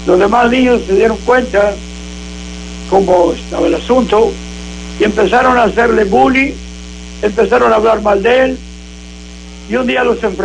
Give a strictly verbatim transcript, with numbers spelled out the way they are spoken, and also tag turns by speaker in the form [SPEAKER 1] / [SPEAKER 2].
[SPEAKER 1] Los demás niños se dieron cuenta cómo estaba el asunto y empezaron a hacerle bullying, empezaron a hablar mal de él, y un día los enfrentaron